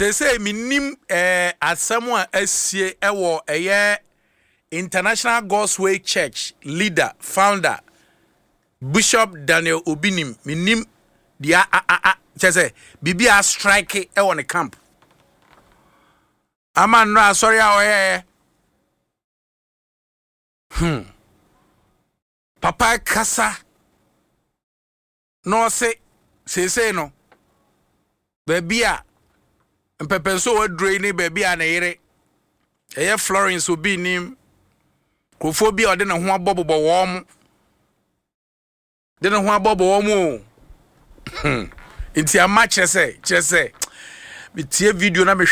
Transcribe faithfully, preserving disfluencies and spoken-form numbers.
say say minim eh asemu a asie ewo eye International Gospel Church leader founder Bishop Daniel Obinim minim dia a a a say bibia strike e won the camp aman no sorry a hmm papa kasa no say say say no bibia mpepenso wa drain bibia na yire eye Florence Obinim Kophobia ode na ho abobo wo mo de na ho abobo wo mo hmm inti ama kyerese kyerese bi tie video na me